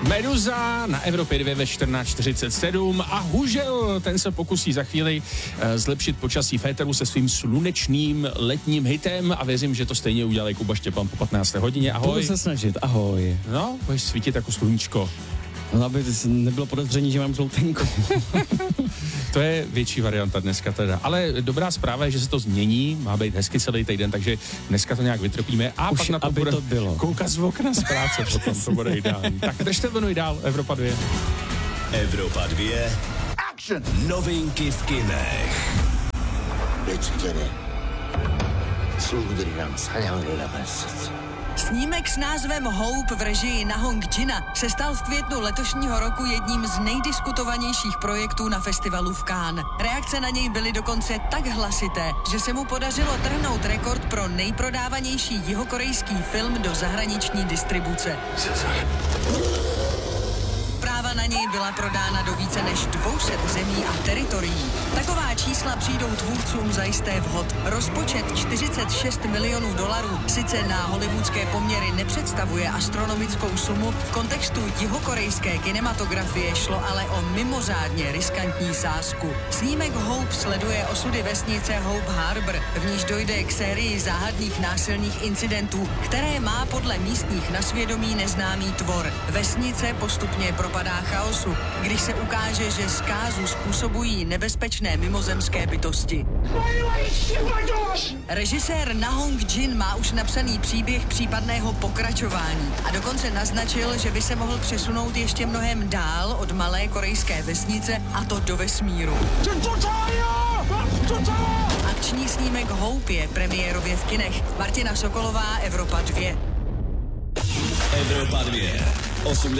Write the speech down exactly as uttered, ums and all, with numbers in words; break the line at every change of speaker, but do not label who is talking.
Meduza na Evropě dva ve čtrnáct čtyřicet sedm a Hužel, ten se pokusí za chvíli uh, zlepšit počasí v éteru se svým slunečným letním hitem a věřím, že to stejně udělá Kuba Štěpán po patnácté hodině. Ahoj.
Budu se snažit, ahoj.
No, budeš svítit jako sluníčko.
No, aby nebylo podezření, že mám žloutenku.
To je větší varianta dneska teda. Ale dobrá zpráva je, že se to změní, má být hezky celý týden, takže dneska to nějak vytrpíme a
už
pak na to
aby
bude
to bylo.
Koukat z okna z práce potom, to bude ideální. Tak držte vlnu dál, Evropa dva.
Evropa dva. Action! Novinky v kinech.
Snímek s názvem Hope v režii Nahong Jina se stal v květnu letošního roku jedním z nejdiskutovanějších projektů na festivalu v Cannes. Reakce na něj byly dokonce tak hlasité, že se mu podařilo trhnout rekord pro nejprodávanější jihokorejský film do zahraniční distribuce. Práva na něj byla prodána do více než dvě stě zemí a teritorií. Taková čísla přijdou tvůrcům zajisté vhod. Rozpočet čtyřicet šest milionů dolarů sice na hollywoodské poměry nepředstavuje astronomickou sumu, v kontextu jihokorejské kinematografie šlo ale o mimořádně riskantní sázku. Snímek Hope sleduje osudy vesnice Hope Harbor, v níž dojde k sérii záhadných násilných incidentů, které má podle místních na svědomí neznámý tvor. Vesnice postupně propadá chaosu, když se ukáže, že zkázu způsobují nebezpečné mimozemské bytosti. Režisér Nahong Jin má už napsaný příběh případného pokračování a dokonce naznačil, že by se mohl přesunout ještě mnohem dál od malé korejské vesnice, a to do vesmíru. Akční snímek Hope je premiérově v kinech. Martina Sokolová, Evropa dva.
Evropa dva. osmdesát